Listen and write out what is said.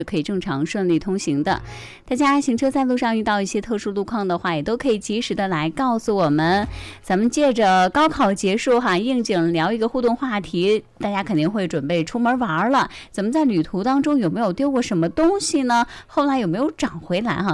可以正常顺利通行的。大家行车在路上遇到一些特殊路况的话，也都可以及时的来告诉我们。咱们借着高考结束哈，应景聊一个互动话题，大家肯定会准备出门玩了。咱们在旅途当中有没有丢过什么东西呢？后来有没有找回来哈？